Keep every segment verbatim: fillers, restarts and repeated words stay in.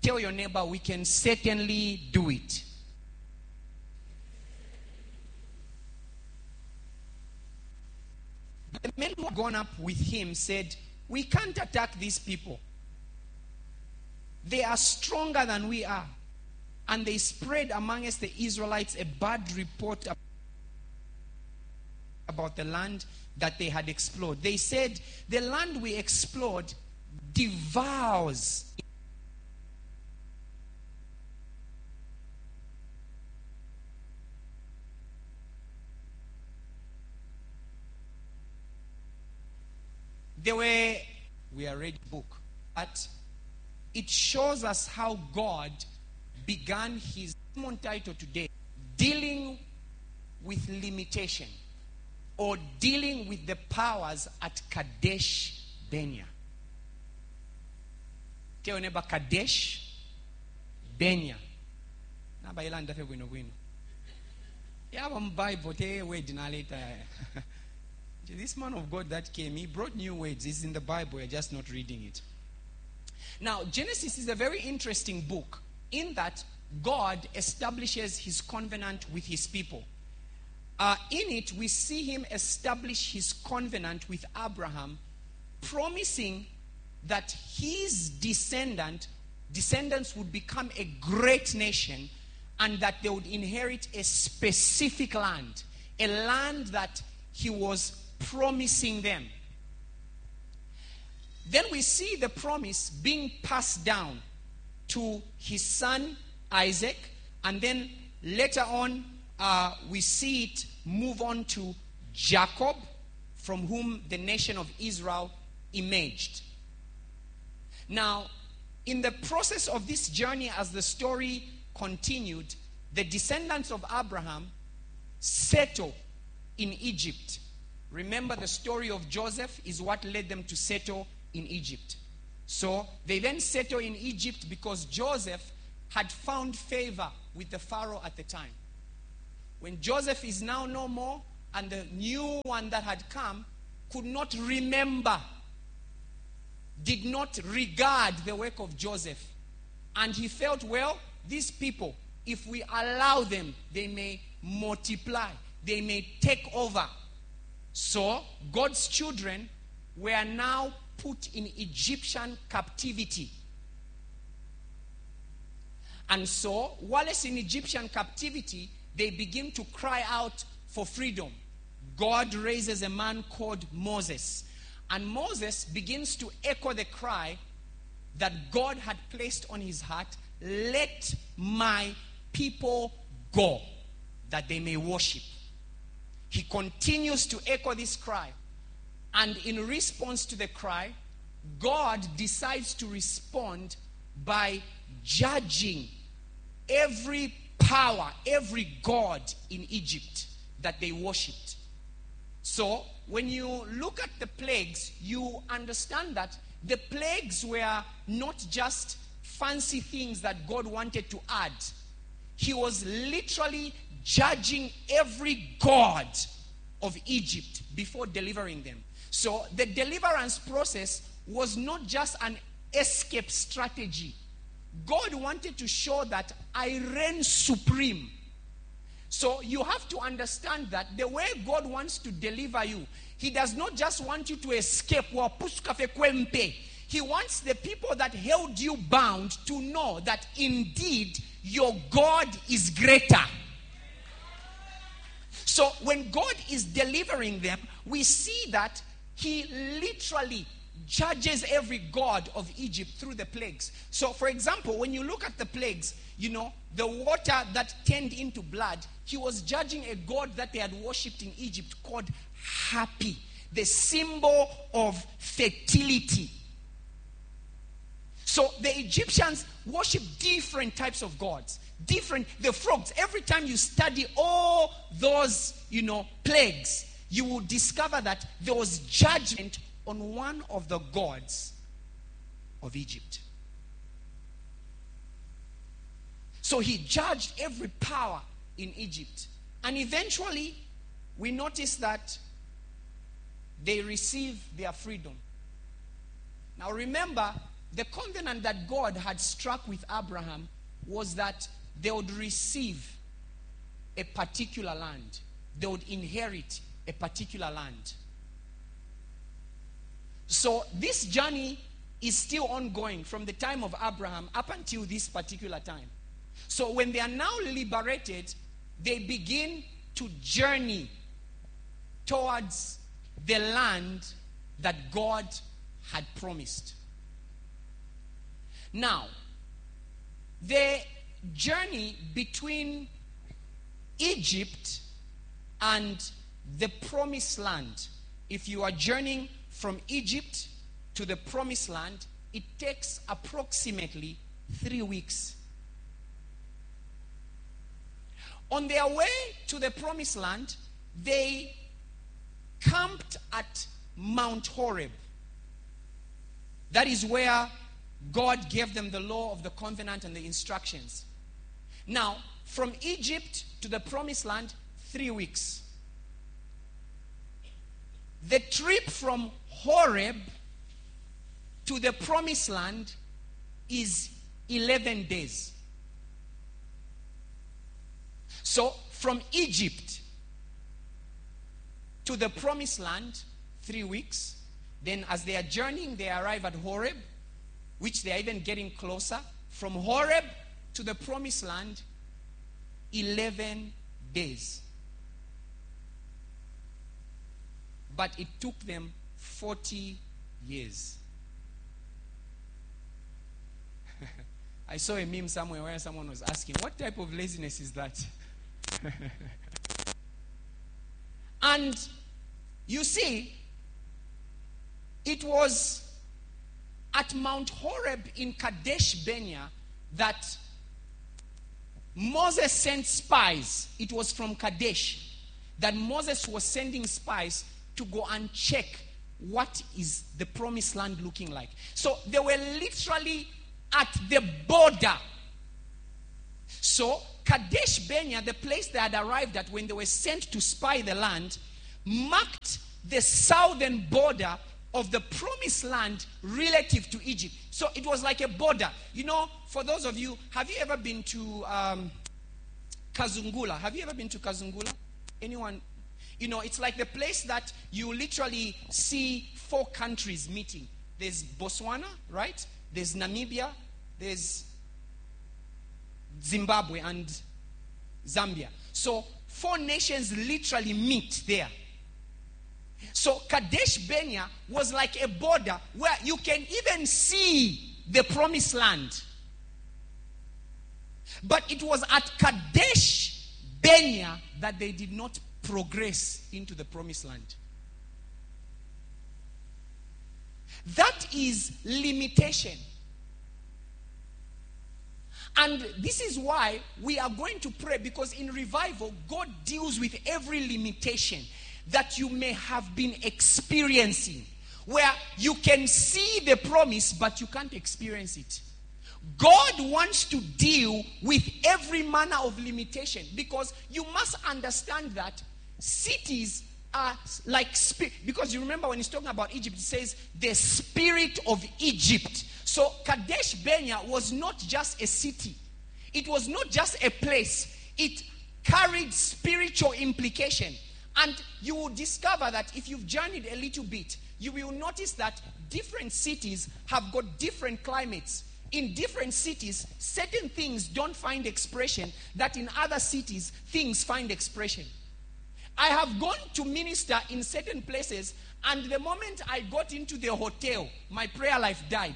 tell your neighbor, we can certainly do it. The men who had gone up with him said, we can't attack these people. They are stronger than we are. And they spread amongst the Israelites a bad report about the land that they had explored. They said, the land we explored devours They were, we are read book, but it shows us how God began his sermon title today, dealing with limitation or dealing with the powers at Kadesh Barnea. Tell your neighbor, Kadesh Barnea. Naba ilanda fe gwino gwino. Yaba Bible te word na later. This man of God that came, he brought new words. It's in the Bible. You're just not reading it. Now, Genesis is a very interesting book in that God establishes his covenant with his people. Uh, in it, we see him establish his covenant with Abraham, promising that his descendant, descendants would become a great nation and that they would inherit a specific land, a land that he was promising them. Then we see the promise being passed down to his son Isaac, and then later on uh, we see it move on to Jacob, from whom the nation of Israel emerged. Now, in the process of this journey, as the story continued, the descendants of Abraham settle in Egypt. Remember, the story of Joseph is what led them to settle in Egypt. So they then settle in Egypt because Joseph had found favor with the Pharaoh at the time. When Joseph is now no more, and the new one that had come could not remember, did not regard the work of Joseph. And he felt, well, these people, if we allow them, they may multiply, they may take over. So, God's children were now put in Egyptian captivity. And so, whilst in Egyptian captivity, they begin to cry out for freedom. God raises a man called Moses. And Moses begins to echo the cry that God had placed on his heart, let my people go, that they may worship. He continues to echo this cry. And in response to the cry, God decides to respond by judging every power, every god in Egypt that they worshipped. So, when you look at the plagues, you understand that the plagues were not just fancy things that God wanted to add. He was literally judging every god of Egypt before delivering them. So the deliverance process was not just an escape strategy. God wanted to show that I reign supreme. So you have to understand that the way God wants to deliver you, he does not just want you to escape. He wants the people that held you bound to know that indeed your God is greater. So when God is delivering them, we see that he literally judges every god of Egypt through the plagues. So for example, when you look at the plagues, you know, the water that turned into blood, he was judging a god that they had worshipped in Egypt called Happy, the symbol of fertility. So the Egyptians worship different types of gods. Different, the frogs. Every time you study all those, you know, plagues, you will discover that there was judgment on one of the gods of Egypt. So he judged every power in Egypt. And eventually, we notice that they receive their freedom. Now remember, the covenant that God had struck with Abraham was that they would receive a particular land. They would inherit a particular land. So this journey is still ongoing from the time of Abraham up until this particular time. So when they are now liberated, they begin to journey towards the land that God had promised. Now, the journey between Egypt and the promised land, if you are journeying from Egypt to the promised land, it takes approximately three weeks. On their way to the promised land, they camped at Mount Horeb. That is where God gave them the law of the covenant and the instructions. Now, from Egypt to the promised land, three weeks. The trip from Horeb to the promised land is eleven days. So, from Egypt to the promised land, three weeks. Then as they are journeying, they arrive at Horeb, which they are even getting closer. From Horeb to the promised land, eleven days. But it took them forty years. I saw a meme somewhere where someone was asking, what type of laziness is that? And you see, it was at Mount Horeb in Kadesh Barnea that Moses sent spies. It was from Kadesh that Moses was sending spies to go and check what is the promised land looking like. So they were literally at the border. So Kadesh Barnea, the place they had arrived at when they were sent to spy the land, marked the southern border of the promised land relative to Egypt. So it was like a border. You know, for those of you, have you ever been to um, Kazungula? Have you ever been to Kazungula? Anyone? You know, it's like the place that you literally see four countries meeting. There's Botswana, right? There's Namibia, there's Zimbabwe and Zambia. So four nations literally meet there. So Kadesh Barnea was like a border where you can even see the promised land. But it was at Kadesh Barnea that they did not progress into the promised land. That is limitation. And this is why we are going to pray, because in revival, God deals with every limitation that you may have been experiencing, where you can see the promise, but you can't experience it. God wants to deal with every manner of limitation, because you must understand that cities are like spirit. Because you remember when he's talking about Egypt, he says the spirit of Egypt. So Kadesh Barnea was not just a city. It was not just a place. It carried spiritual implication. And you will discover that if you've journeyed a little bit, you will notice that different cities have got different climates. In different cities, certain things don't find expression that in other cities, things find expression. I have gone to minister in certain places, and the moment I got into the hotel, my prayer life died.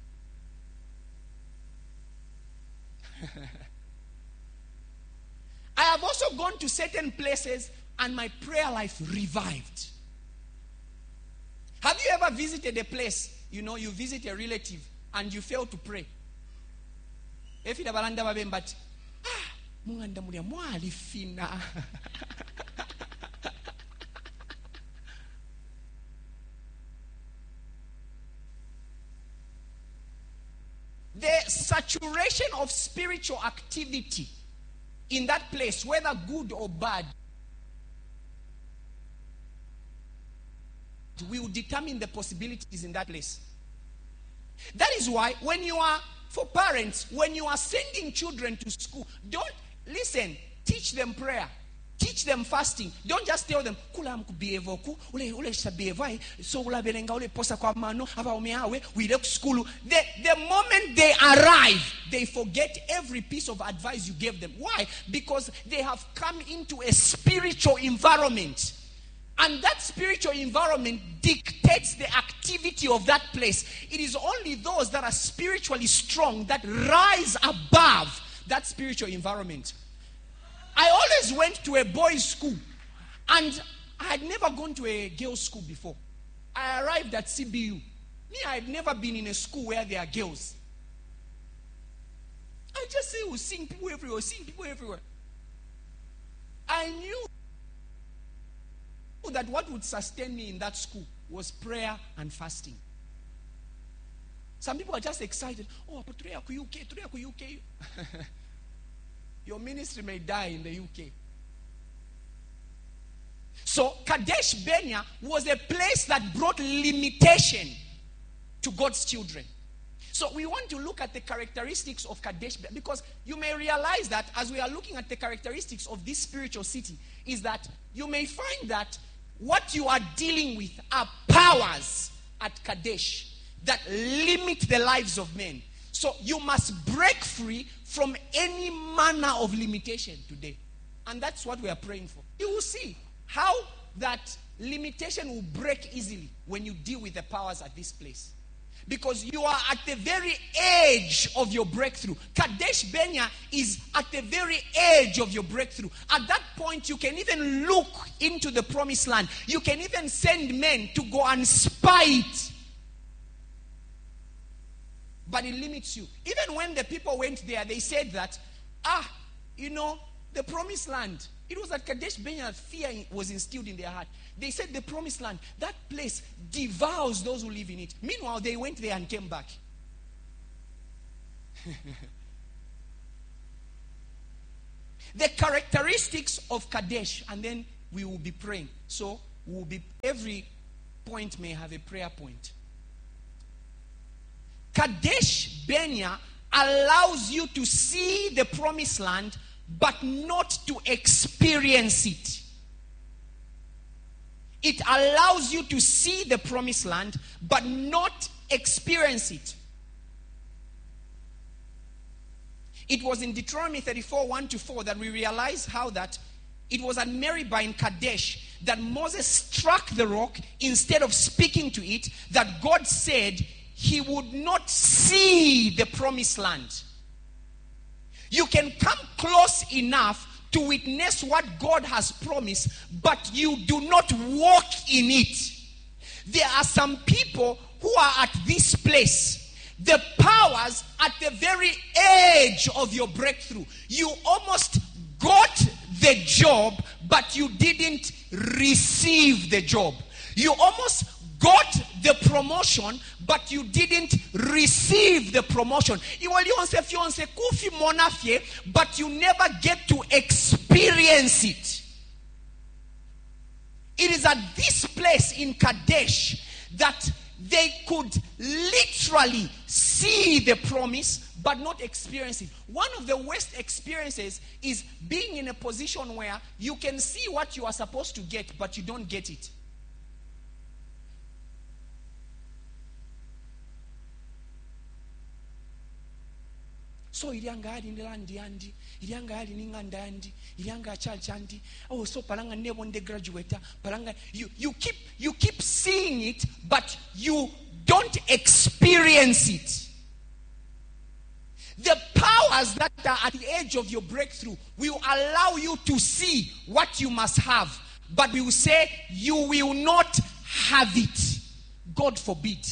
I have also gone to certain places and my prayer life revived. Have you ever visited a place, you know, you visit a relative and you fail to pray? If you have but ah, munganda mulia mwali fina. The saturation of spiritual activity in that place, whether good or bad, will determine the possibilities in that place. That is why when you are, for parents, when you are sending children to school, don't, listen, teach them prayer. Teach them fasting. Don't just tell them, kula mkubievo ku, ule ule shabievo, so ula berenga ule posa kwa mano, aba umeawe, we left school. The, the moment they arrive, they forget every piece of advice you gave them. Why? Because they have come into a spiritual environment. And that spiritual environment dictates the activity of that place. It is only those that are spiritually strong that rise above that spiritual environment. I always went to a boys' school, and I had never gone to a girls' school before. I arrived at C B U. Me, I had never been in a school where there are girls. I just say, we're seeing people everywhere, seeing people everywhere. I knew that what would sustain me in that school was prayer and fasting. Some people are just excited. Oh, but today I'm U K, today I'm U K. Your ministry may die in the U K. So Kadesh Barnea was a place that brought limitation to God's children. So we want to look at the characteristics of Kadesh Barnea, because you may realize that as we are looking at the characteristics of this spiritual city, is that you may find that what you are dealing with are powers at Kadesh that limit the lives of men. So you must break free from any manner of limitation today. And that's what we are praying for. You will see how that limitation will break easily when you deal with the powers at this place. Because you are at the very edge of your breakthrough. Kadesh Barnea is at the very edge of your breakthrough. At that point, you can even look into the promised land. You can even send men to go and spy it. But it limits you. Even when the people went there, they said that, ah, you know, the promised land. It was at Kadesh Barnea, fear was instilled in their heart. They said the promised land, that place devours those who live in it. Meanwhile, they went there and came back. The characteristics of Kadesh, and then we will be praying. So, we will be, every point may have a prayer point. Kadesh Barnea allows you to see the promised land, but not to experience it. It allows you to see the promised land, but not experience it. It was in Deuteronomy thirty-four, one to four that we realize how that it was at Meribah in Kadesh that Moses struck the rock instead of speaking to it, that God said he would not see the promised land. You can come close enough to witness what God has promised, but you do not walk in it. There are some people who are at this place. The powers at the very edge of your breakthrough. You almost got the job, but you didn't receive the job. You almost got the promotion, but you didn't receive the promotion. But you never get to experience it. It is at this place in Kadesh that they could literally see the promise, but not experience it. One of the worst experiences is being in a position where you can see what you are supposed to get, but you don't get it. So ilianga hali ndilandi andi, ilianga hali ninganda andi, ilianga church andi. Oh, so palanga never de graduate. Palanga you you keep you keep seeing it, but you don't experience it. The powers that are at the edge of your breakthrough will allow you to see what you must have, but we will say you will not have it. God forbid.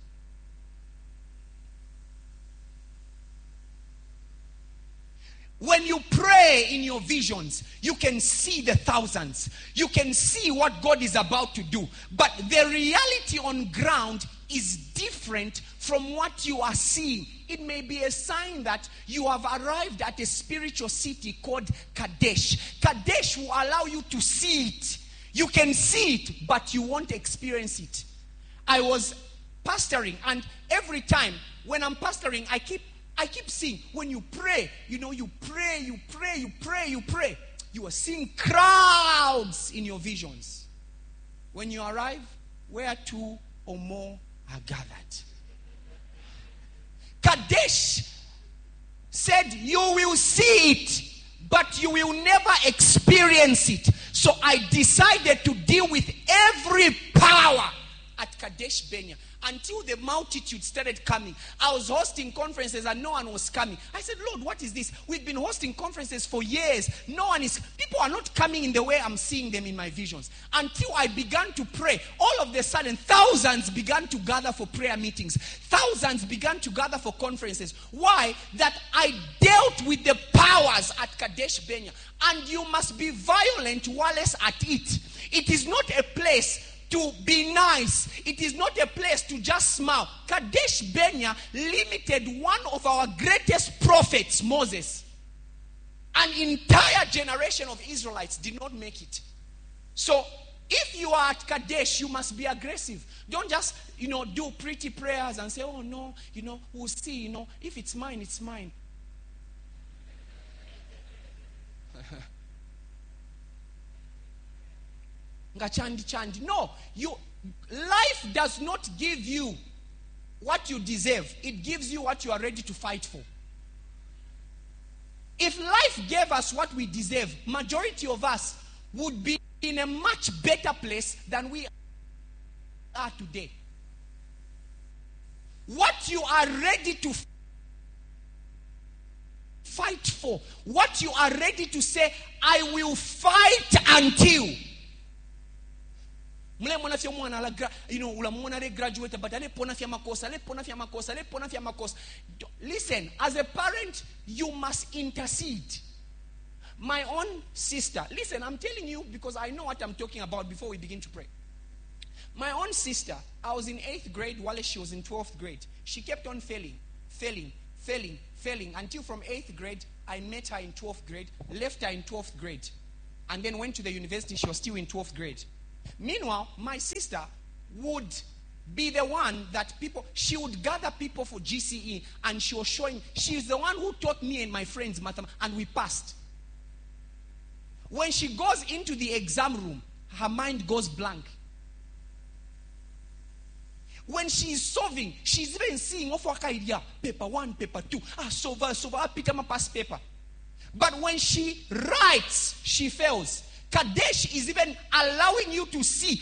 When you pray in your visions, you can see the thousands. You can see what God is about to do. But the reality on ground is different from what you are seeing. It may be a sign that you have arrived at a spiritual city called Kadesh. Kadesh will allow you to see it. You can see it, but you won't experience it. I was pastoring, and every time when I'm pastoring, I keep I keep seeing, when you pray, you know, you pray, you pray, you pray, you pray. You are seeing crowds in your visions. When you arrive, where two or more are gathered. Kadesh said, you will see it, but you will never experience it. So I decided to deal with every power at Kadesh Barnea until the multitude started coming. I was hosting conferences and no one was coming. I said, Lord, what is this? We've been hosting conferences for years. No one is, people are not coming in the way I'm seeing them in my visions. Until I began to pray, all of a sudden, thousands began to gather for prayer meetings. Thousands began to gather for conferences. Why? That I dealt with the powers at Kadesh Barnea. And you must be violent whilst at it. It is not a place to be nice. It is not a place to just smile. Kadesh Barnea limited one of our greatest prophets, Moses. An entire generation of Israelites did not make it. So, if you are at Kadesh, you must be aggressive. Don't just, you know, do pretty prayers and say, oh no, you know, we'll see, you know, if it's mine, it's mine. No, you life does not give you what you deserve. It gives you what you are ready to fight for. If life gave us what we deserve, majority of us would be in a much better place than we are today. What you are ready to fight for, what you are ready to say, I will fight until. You know, graduate, but listen, as a parent, you must intercede. My own sister, listen, I'm telling you because I know what I'm talking about before we begin to pray. My own sister, I was in eighth grade while she was in twelfth grade. She kept on failing, failing, failing, failing until from eighth grade, I met her in twelfth grade, left her in twelfth grade, and then went to the university. She was still in twelfth grade. Meanwhile, my sister would be the one that people, she would gather people for G C E, and she was showing, she's the one who taught me and my friends mathematics, and we passed. When she goes into the exam room, her mind goes blank. When she's solving, she's even seeing off idea, paper one, paper two, ah, solve, solve, ah, pick up my past paper. But when she writes, she fails. Kadesh is even allowing you to see.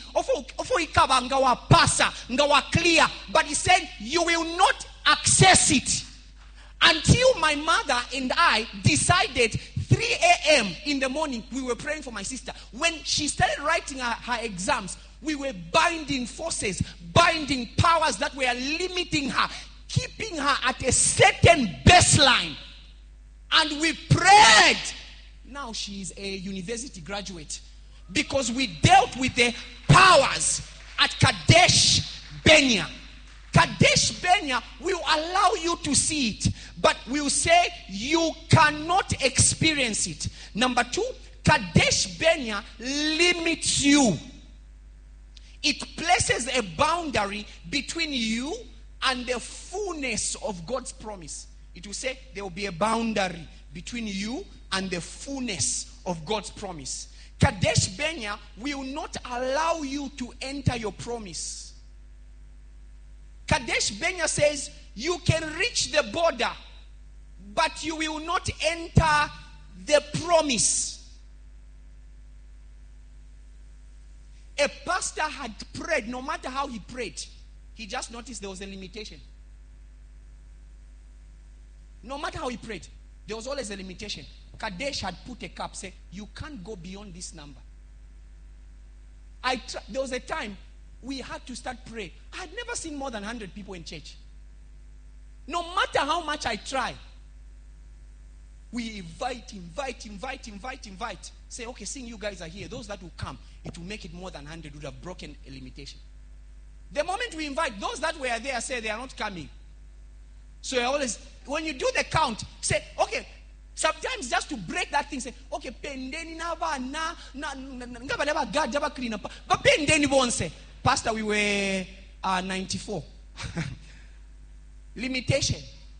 Clear. But he said, you will not access it until my mother and I decided three a.m. in the morning, we were praying for my sister. When she started writing her, her exams, we were binding forces, binding powers that were limiting her, keeping her at a certain baseline. And we prayed. Now she is a university graduate because we dealt with the powers at Kadesh Barnea. Kadesh Barnea will allow you to see it, but will say you cannot experience it. Number two, Kadesh Barnea limits you. It places a boundary between you and the fullness of God's promise. It will say there will be a boundary between you and the fullness of God's promise. Kadesh Barnea will not allow you to enter your promise. Kadesh Barnea says you can reach the border, but you will not enter the promise. A pastor had prayed, no matter how he prayed, he just noticed there was a limitation. No matter how he prayed, there was always a limitation. Kadesh had put a cap, say, you can't go beyond this number. I tr- there was a time we had to start praying. I had never seen more than one hundred people in church. No matter how much I try, we invite, invite, invite, invite, invite. Say, okay, seeing you guys are here, those that will come, it will make it more than one hundred, would have broken a limitation. The moment we invite, those that were there say they are not coming. So I always, when you do the count, say, okay, sometimes just to break that thing, say, okay, pendeni na ba na na ngaba leba God jaba clean up. But pendeni bonse, Pastor, we were uh, ninety-four. Limitation.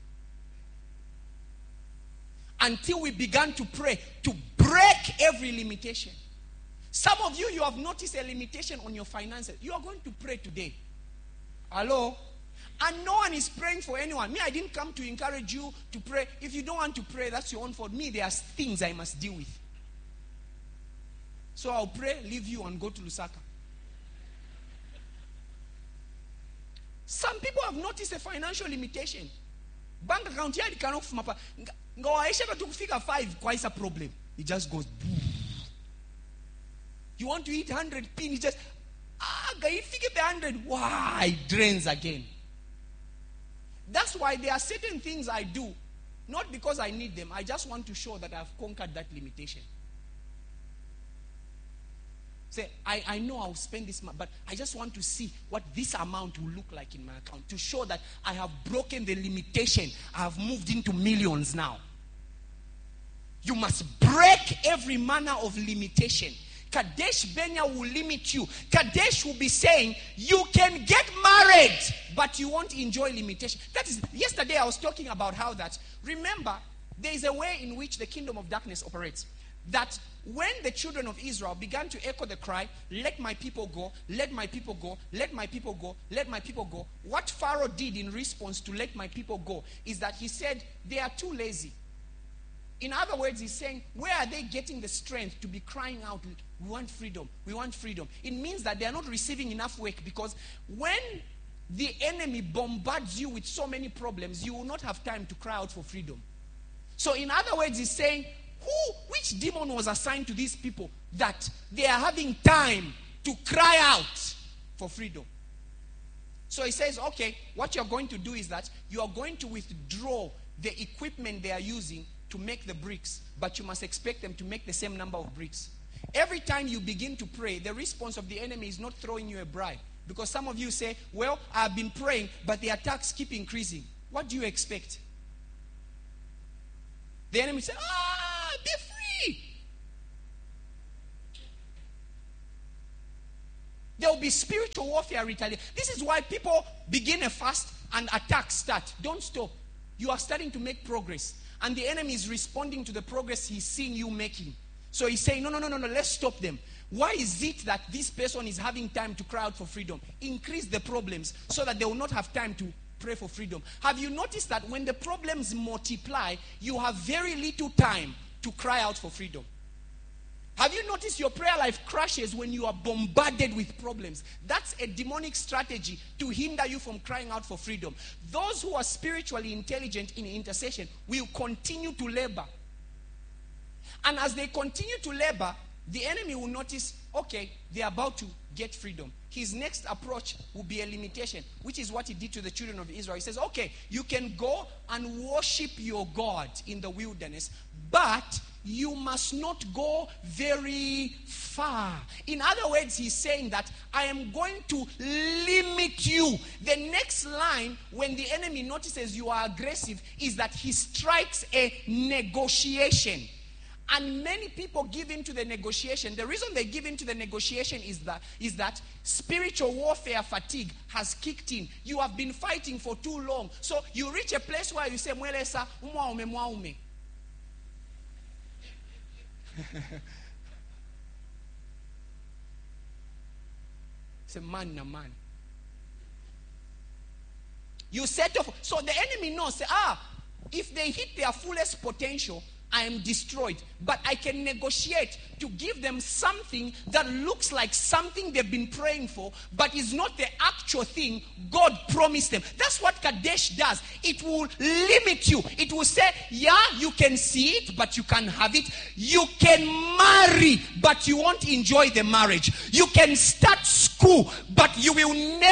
Until we began to pray to break every limitation. Some of you, you have noticed a limitation on your finances. You are going to pray today. Hello? And no one is praying for anyone. Me, I didn't come to encourage you to pray. If you don't want to pray, that's your own fault. Me, there are things I must deal with. So I'll pray, leave you, and go to Lusaka. Some people have noticed a financial limitation. Bank account here, cannot fumapa. Ngawaisha to figure five, quite a problem. It just goes boom. You want to eat one hundred pin, it just, ah, you figure the one hundred, why, it drains again. That's why there are certain things I do, not because I need them. I just want to show that I've conquered that limitation. Say, I, I know I'll spend this money, but I just want to see what this amount will look like in my account to show that I have broken the limitation. I have moved into millions now. You must break every manner of limitation. Kadesh Benya will limit you. Kadesh will be saying, you can get married, but you won't enjoy limitation. That is, yesterday I was talking about how that, remember, there is a way in which the kingdom of darkness operates. That when the children of Israel began to echo the cry, let my people go, let my people go, let my people go, let my people go, what Pharaoh did in response to let my people go is that he said, they are too lazy. In other words, he's saying, where are they getting the strength to be crying out, we want freedom, we want freedom? It means that they are not receiving enough work, because when the enemy bombards you with so many problems, you will not have time to cry out for freedom. So in other words, he's saying, who, which demon was assigned to these people that they are having time to cry out for freedom? So he says, okay, what you're going to do is that you are going to withdraw the equipment they are using to make the bricks, but you must expect them to make the same number of bricks. Every time you begin to pray, the response of the enemy is not throwing you a bribe. Because some of you say, well, I've been praying, but the attacks keep increasing. What do you expect? The enemy says, ah, be free. There will be spiritual warfare retaliation. This is why people begin a fast and attacks start. Don't stop. You are starting to make progress. And the enemy is responding to the progress he's seeing you making. So he's saying, no, no, no, no, no, let's stop them. Why is it that this person is having time to cry out for freedom? Increase the problems so that they will not have time to pray for freedom. Have you noticed that when the problems multiply, you have very little time to cry out for freedom? Have you noticed your prayer life crashes when you are bombarded with problems? That's a demonic strategy to hinder you from crying out for freedom. Those who are spiritually intelligent in intercession will continue to labor. And as they continue to labor, the enemy will notice, okay, they're about to get freedom. His next approach will be a limitation, which is what he did to the children of Israel. He says, okay, you can go and worship your God in the wilderness, but you must not go very far. In other words, he's saying that I am going to limit you. The next line, when the enemy notices you are aggressive, is that he strikes a negotiation. And many people give in to the negotiation. The reason they give in to the negotiation is that, is that spiritual warfare fatigue has kicked in. You have been fighting for too long. So you reach a place where you say, Mwelesa, umwaume, mwaume. It's a man na man. You set off. So the enemy knows, say, ah, if they hit their fullest potential, I am destroyed. But I can negotiate to give them something that looks like something they've been praying for, but is not the actual thing God promised them. That's what Kadesh does. It will limit you. It will say, yeah, you can see it, but you can have it. You can marry, but you won't enjoy the marriage. You can start school, but you will never